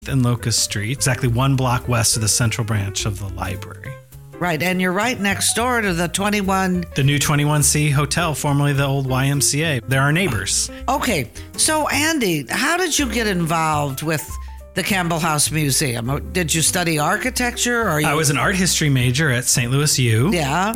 and Locust Street, exactly 1 block west of the central branch of the library. Right, and you're right next door to the The new 21C Hotel, formerly the old YMCA. They're our neighbors. Okay, so Andy, how did you get involved with the Campbell House Museum? Did you study architecture? Or I was an art history major at St. Louis U. Yeah.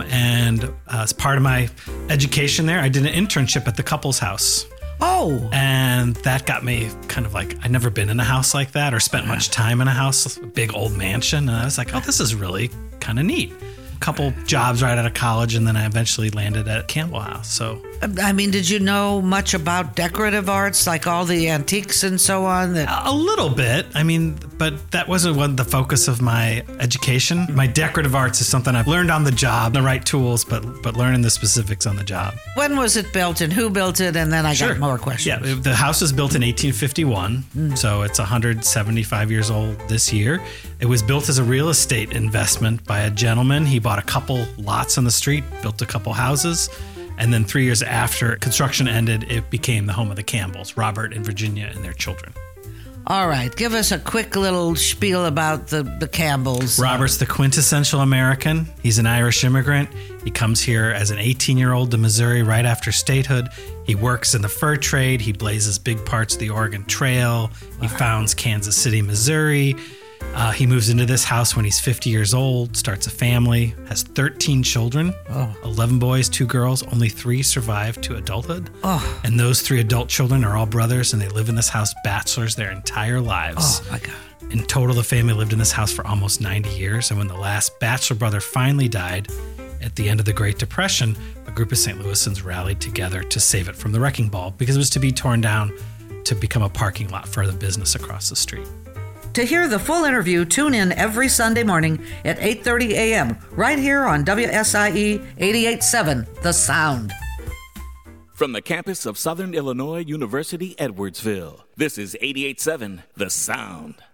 And as part of my education there, I did an internship at the Couples House. Oh. And that got me kind of like, I'd never been in a house like that or spent much time in a house, a big old mansion. And I was like, oh, this is really kind of neat. Couple jobs right out of college, and then I eventually landed at Campbell House. So, I mean, did you know much about decorative arts, like all the antiques and so on? A little bit. I mean, but that wasn't the focus of my education. My decorative arts is something I've learned on the job, the right tools, but learning the specifics on the job. When was it built and who built it? And then I got more questions. Yeah, the house was built in 1851, so it's 175 years old this year. It was built as a real estate investment by a gentleman. He bought a couple lots on the street, built a couple houses, and then 3 years after construction ended, it became the home of the Campbells, Robert and Virginia and their children. All right, give us a quick little spiel about the Campbells. Robert's the quintessential American. He's an Irish immigrant. He comes here as an 18-year-old to Missouri right after statehood. He works in the fur trade. He blazes big parts of the Oregon Trail. He founds Kansas City, Missouri. He moves into this house when he's 50 years old, starts a family, has 13 children, 11 boys, 2 girls. Only 3 survive to adulthood. And those 3 adult children are all brothers, and they live in this house bachelors their entire lives. Oh, my God. In total, the family lived in this house for almost 90 years. And when the last bachelor brother finally died at the end of the Great Depression, a group of St. Louisans rallied together to save it from the wrecking ball because it was to be torn down to become a parking lot for the business across the street. To hear the full interview, tune in every Sunday morning at 8:30 a.m. right here on WSIE 88.7, The Sound. From the campus of Southern Illinois University, Edwardsville, this is 88.7, The Sound.